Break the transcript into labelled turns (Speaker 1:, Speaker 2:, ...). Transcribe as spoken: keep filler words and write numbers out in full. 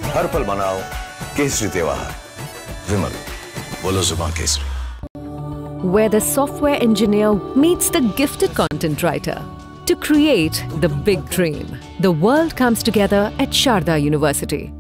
Speaker 1: हर पल मनाओ केसरी त्योहार। विमल, बोलो जुबान Kesari.
Speaker 2: Where the software engineer meets the gifted content writer to create the big dream. The world comes together at Sharda University.